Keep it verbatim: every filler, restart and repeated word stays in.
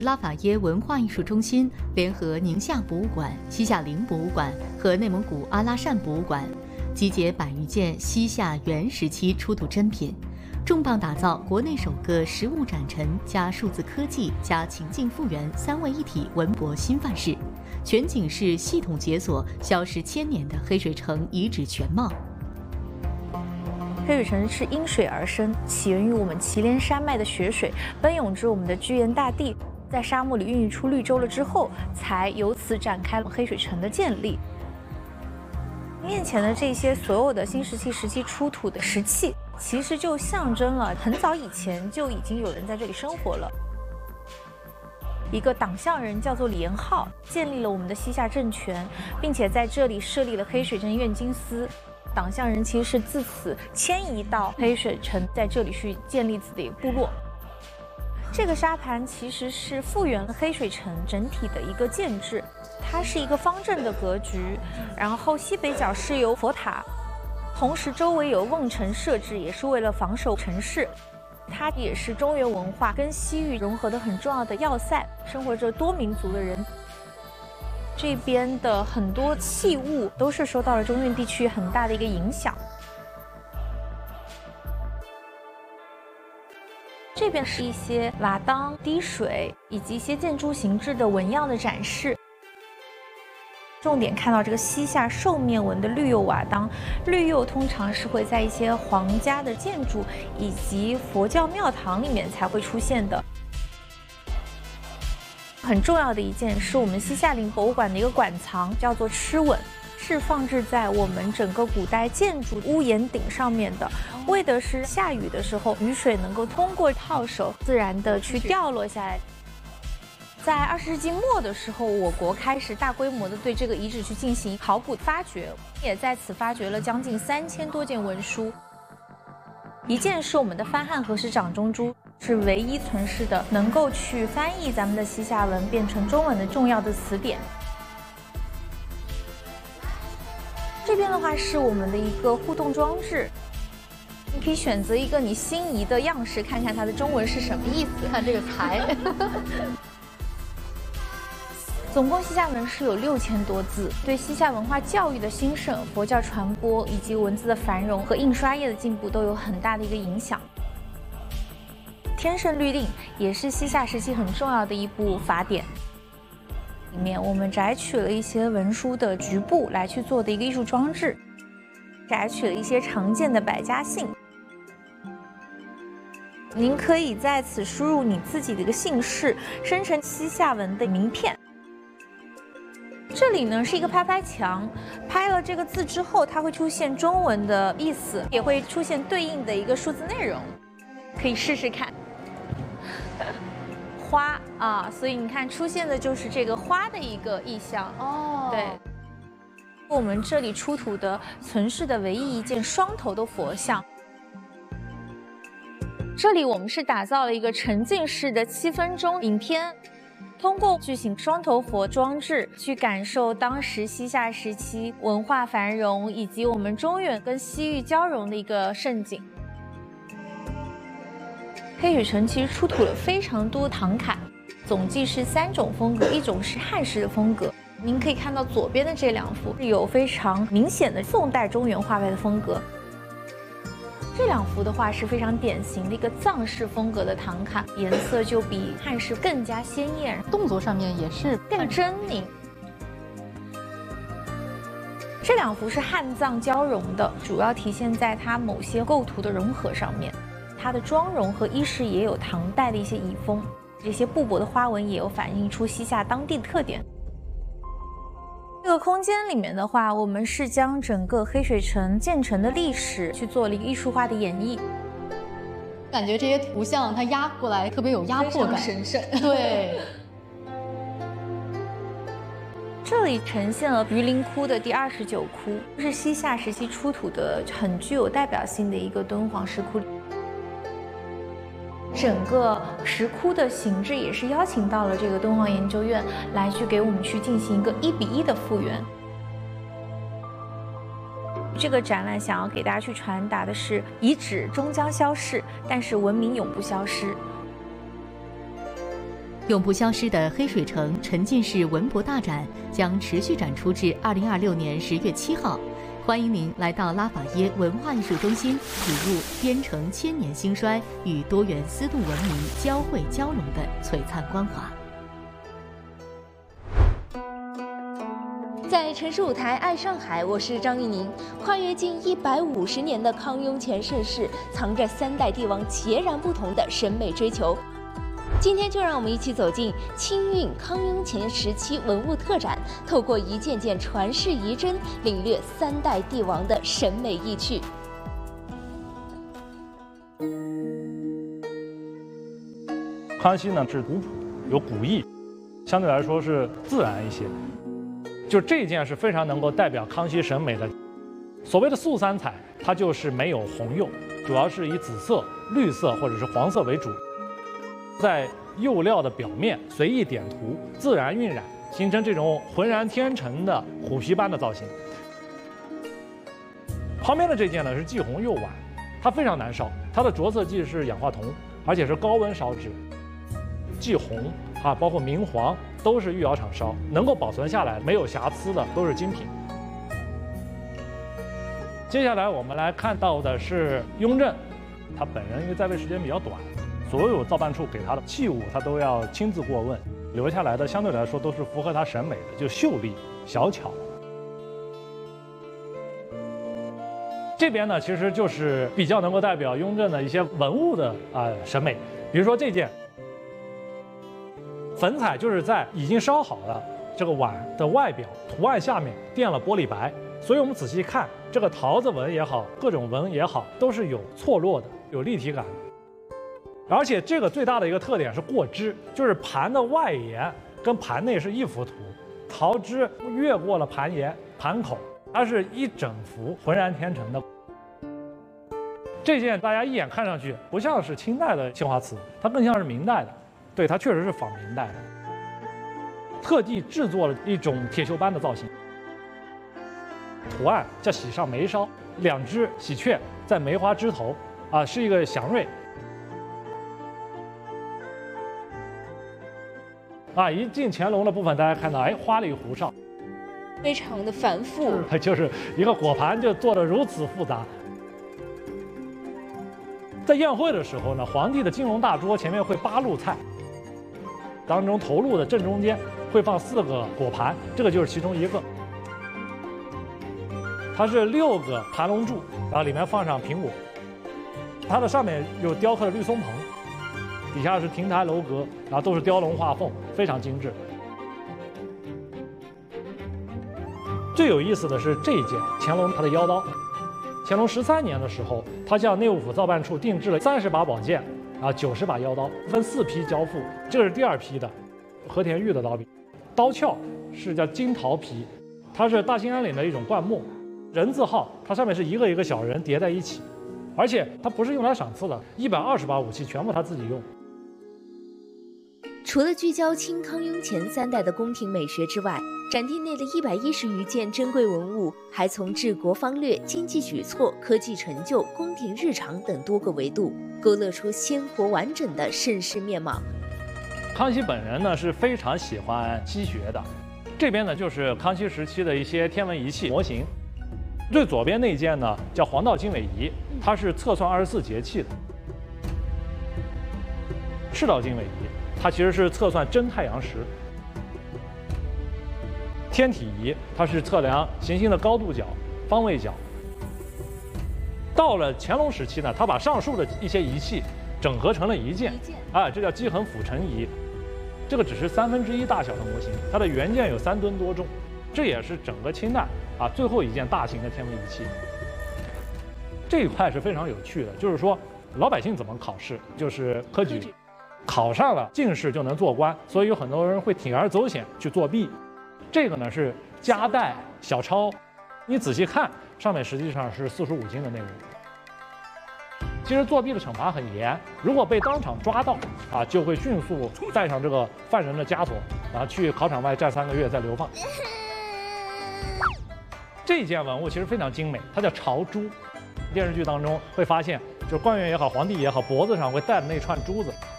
拉法耶文化艺术中心联合宁夏博物馆、西夏陵博物馆和内蒙古阿拉善博物馆，集结百余件西夏元时期出土珍品，重磅打造国内首个实物展陈加数字科技加情境复原三位一体文博新范式，全景式系统解锁消失千年的黑水城遗址全貌。 黑水城是因水而生，起源于我们祁连山脉的雪水奔涌至我们的居延大地，在沙漠里孕育出绿洲了之后，才由此展开了黑水城的建立。面前的这些所有的新石器时期出土的石器，其实就象征了很早以前就已经有人在这里生活了。一个党项人叫做李延浩，建立了我们的西夏政权，并且在这里设立了黑水镇院经司。党项人其实是自此迁移到黑水城，在这里去建立自己的部落。这个沙盘其实是复原了黑水城整体的一个建制，它是一个方正的格局，然后西北角是有佛塔，同时周围有瓮城设置，也是为了防守城市。它也是中原文化跟西域融合的很重要的要塞，生活着多民族的人。这边的很多器物都是受到了中原地区很大的一个影响。这边是一些瓦当、滴水以及一些建筑形制的纹样的展示。重点看到这个西夏兽面纹的绿釉瓦当，绿釉通常是会在一些皇家的建筑以及佛教庙堂里面才会出现的。很重要的一件是我们西夏陵博物馆的一个馆藏，叫做螭吻，是放置在我们整个古代建筑屋檐顶上面的，为的是下雨的时候，雨水能够通过套手自然的去掉落下来。在二十世纪末的时候，我国开始大规模的对这个遗址去进行考古发掘，也在此发掘了将近三千多件文书。一件是我们的翻汉和氏掌中珠，是唯一存世的能够去翻译咱们的西夏文变成中文的重要的词典。这边的话是我们的一个互动装置，你可以选择一个你心仪的样式，看看它的中文是什么意思。 看这个才。 总共西夏文是有六千多字，对西夏文化教育的兴盛、佛教传播以及文字的繁荣和印刷业的进步都有很大的一个影响。天圣律令也是西夏时期很重要的一部法典，里面我们摘取了一些文书的局部来去做的一个艺术装置，摘取了一些常见的百家姓。您可以在此输入你自己的一个姓氏，生成西夏文的名片。这里呢是一个拍拍墙，拍了这个字之后，它会出现中文的意思，也会出现对应的一个数字内容，可以试试看。花啊，所以你看出现的就是这个花的一个意象哦。对，我们这里出土的存世的唯一一件双头的佛像。这里我们是打造了一个沉浸式的七分钟影片。通过巨型双头佛装置去感受当时西夏时期文化繁荣以及我们中原跟西域交融的一个盛景。黑水城其实出土了非常多唐卡，总计是三种风格，一种是汉式的风格。您可以看到左边的这两幅有非常明显的宋代中原画派的风格。这两幅的话是非常典型的一个藏式风格的唐卡，颜色就比汉式更加鲜艳， 动作上面也是更狰狞。这两幅是汉藏交融的，主要体现在它某些构图的融合上面。它的妆容和衣饰也有唐代的一些遗风，这些布帛的花纹也有反映出西夏当地的特点。这个空间里面的话，我们是将整个黑水城建成的历史去做了一个艺术化的演绎。 感觉这些图像它压过来特别有压迫感， 神圣。 对。 这里呈现了榆林窟的第二十九窟，是西夏时期出土的很具有代表性的一个敦煌石窟。整个石窟的形制也是邀请到了这个敦煌研究院来去给我们去进行一个一比一的复原。这个展览想要给大家去传达的是，遗址终将消逝，但是文明永不消失。 永不消失的黑水城沉浸式文博大展将持续展出至二零二六年十月七号。欢迎您来到拉法耶文化艺术中心，体入边城千年兴衰与多元丝路文明交汇交融的璀璨光华。 在城市舞台爱上海，我是张怡宁。跨越近一百五十年的康雍乾盛世，藏着三代帝王截然不同的审美追求。今天就让我们一起走进清韵康雍乾时期文物特展，透过一件件传世遗珍，领略三代帝王的审美意趣。 康熙呢是古朴，有古意，相对来说是自然一些。就这件是非常能够代表康熙审美的。所谓的素三彩，它就是没有红釉，主要是以紫色、绿色或者是黄色为主，在釉料的表面随意点涂，自然晕染，形成这种浑然天成的虎皮般的造型。旁边的这件呢是霁红釉碗，它非常难烧，它的着色剂是氧化铜，而且是高温烧制。霁红啊，包括明黄都是御窑厂烧，能够保存下来没有瑕疵的都是精品。接下来我们来看到的是雍正，他本人因为在位时间比较短，所有造办处给他的器物他都要亲自过问，留下来的相对来说都是符合他审美的，就秀丽小巧。这边呢其实就是比较能够代表雍正的一些文物的啊、呃、审美，比如说这件。粉彩就是在已经烧好的这个碗的外表图案下面垫了玻璃白，所以我们仔细看这个桃子纹也好，各种纹也好，都是有错落的，有立体感的。而且这个最大的一个特点是过枝，就是盘的外沿跟盘内是一幅图，桃枝越过了盘沿盘口，它是一整幅浑然天成的。这件大家一眼看上去不像是清代的青花瓷，它更像是明代的。对，它确实是仿明代的，特地制作了一种铁锈般的造型，图案叫喜上眉梢，两只喜鹊在梅花枝头，啊，是一个祥瑞。啊，一进乾隆的部分，大家看到，哎，花里胡哨， 非常的繁复， 就是一个果盘就做得如此复杂。在宴会的时候呢，皇帝的金龙大桌前面会八路菜。当中头路的正中间会放四个果盘，这个就是其中一个。它是六个盘龙柱，然后里面放上苹果。它的上面有雕刻的绿松蓬，底下是亭台楼阁，然后都是雕龙画凤，非常精致。最有意思的是这一件乾隆他的腰刀。乾隆十三年的时候，他向内务府造办处定制了三十把宝剑。啊，九十把腰刀分四批交付，这是第二批的，和田玉的刀笔，刀鞘是叫金桃皮，它是大兴安岭的一种灌木，人字号，它上面是一个一个小人叠在一起，而且它不是用来赏赐的，一百二十把武器全部他自己用。 除了聚焦清康雍乾三代的宫廷美学之外，展厅内的一百一十余件珍贵文物，还从治国方略、经济举措、科技成就、宫廷日常等多个维度，勾勒出鲜活完整的盛世面貌。 康熙本人呢是非常喜欢西学的，这边呢就是康熙时期的一些天文仪器模型。最左边那件呢叫黄道经纬仪，它是测算二十四节气的。赤道经纬仪，它其实是测算真太阳时。天体仪，它是测量行星的高度角、方位角。到了乾隆时期呢，他把上述的一些仪器整合成了一件，啊，这叫基衡辅成仪。这个只是三分之一大小的模型，它的原件有三吨多重，这也是整个清代啊最后一件大型的天文仪器。这一块是非常有趣的，就是说老百姓怎么考试，就是科举，考上了进士就能做官，所以有很多人会铤而走险去作弊。这个呢是夹带小抄，你仔细看，上面实际上是四书五经的内容。其实作弊的惩罚很严，如果被当场抓到啊，就会迅速带上这个犯人的枷锁，然后去考场外站三个月再流放。这件文物其实非常精美，它叫朝珠。电视剧当中会发现，就是官员也好，皇帝也好，脖子上会戴的那串珠子，